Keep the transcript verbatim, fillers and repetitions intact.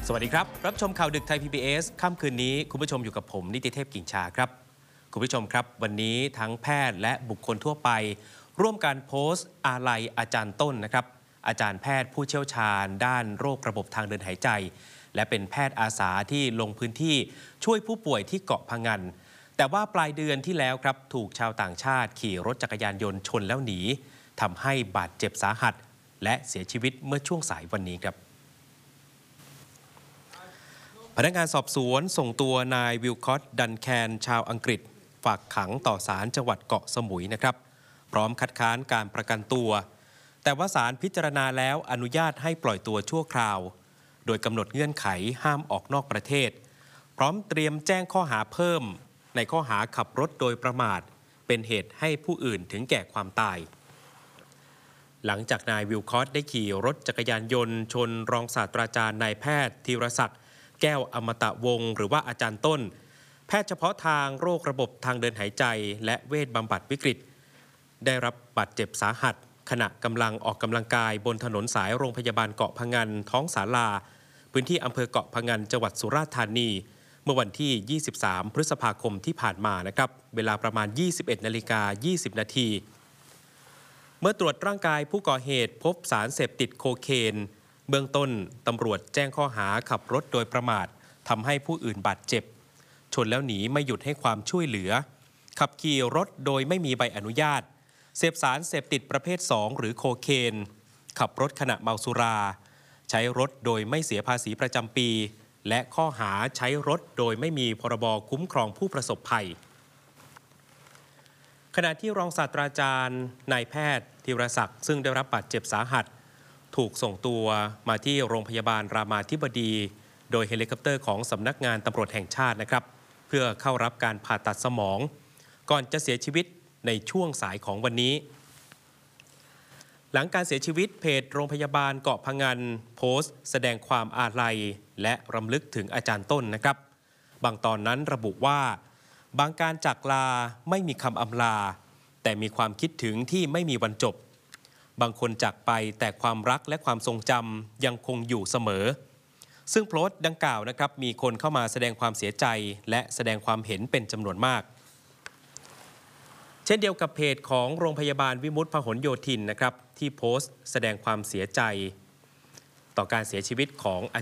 สวัสดีครับรับชมข่าวดึกไทย พี บี เอส ค่ำคืนนี้คุณผู้ชมอยู่กับผมนิติเทพกิ่งชาครับคุณผู้ชมครับวันนี้ทั้งแพทย์และบุคคลทั่วไปร่วมกันโพสต์อาลัยอาจารย์ต้นนะครับอาจารย์แพทย์ผู้เชี่ยวชาญด้านโรคระบบทางเดินหายใจและเป็นแพทย์อาสาที่ลงพื้นที่ช่วยผู้ป่วยที่เกาะพะงันแต่ว่าปลายเดือนที่แล้วครับถูกชาวต่างชาติขี่รถจักรยานยนต์ชนแล้วหนีทำให้บาดเจ็บสาหัสและเสียชีวิตเมื่อช่วงสายวันนี้ครับพนักงานสอบสวนส่งตัวนายวิลคอตดันแคนชาวอังกฤษฝากขังต่อศาลจังหวัดเกาะสมุยนะครับพร้อมคัดค้านการประกันตัวแต่ว่าศาลพิจารณาแล้วอนุญาตให้ปล่อยตัวชั่วคราวโดยกำหนดเงื่อนไขห้ามออกนอกประเทศพร้อมเตรียมแจ้งข้อหาเพิ่มในข้อหาขับรถโดยประมาทเป็นเหตุให้ผู้อื่นถึงแก่ความตายหลังจากนายวิลคอตได้ขี่รถจักรยานยนต์ชนรองศาสตราจารย์นายแพทย์ธีรศักดิ์แก้วอมตะวงศ์หรือว่าอาจารย์ต้นแพทย์เฉพาะทางโรคระบบทางเดินหายใจและเวชบำบัดวิกฤตได้รับบาดเจ็บสาหัสขณะกำลังออกกำลังกายบนถนนสายโรงพยาบาลเกาะพะงันท้องศาลาพื้นที่อำเภอเกาะพะงันจังหวัดสุราษฎร์ธานีเมื่อวันที่ยี่สิบสามพฤษภาคมที่ผ่านมานะครับเวลาประมาณ ยี่สิบเอ็ดนาฬิกายี่สิบนาทีเมื่อตรวจร่างกายผู้ก่อเหตุพบสารเสพติดโคเคนเบื้องต้นตำรวจแจ้งข้อหาขับรถโดยประมาททำให้ผู้อื่นบาดเจ็บชนแล้วหนีไม่หยุดให้ความช่วยเหลือขับขี่รถโดยไม่มีใบอนุญาตเสพสารเสพติดประเภทสองหรือโคเคนขับรถขณะเมาสุราใช้รถโดยไม่เสียภาษีประจำปีและข้อหาใช้รถโดยไม่มีพรบคุ้มครองผู้ประสบภัยขณะที่รองศาสตราจารย์นายแพทย์ธีรศักดิ์ซึ่งได้รับบาดเจ็บสาหัสถูกส่งตัวมาที่โรงพยาบาลรามาธิบดีโดยเฮลิคอปเตอร์ของสำนักงานตำรวจแห่งชาตินะครับเพื่อเข้ารับการผ่าตัดสมองก่อนจะเสียชีวิตในช่วงสายของวันนี้หลังการเสียชีวิตเพจโรงพยาบาลเกาะพะงันโพสต์แสดงความอาลัยและรำลึกถึงอาจารย์ต้นนะครับบางตอนนั้นระบุว่าบางการจากลาไม่มีคำอำลาแต่มีความคิดถึงที่ไม่มีวันจบบางคนจากไปแต่ความรักและความทรงจำยังคงอยู่เสมอซึ่งโพสต์ดังกล่าวนะครับมีคนเข้ามาแสดงความเสียใจและแสดงความเห็นเป็นจำนวนมากเช่นเดียวกับเพจของโรงพยาบาลวิมุตติพหลโยธินนะครับที่โพสต์แสดงความเสียใจต่อการเสียชีวิตของอา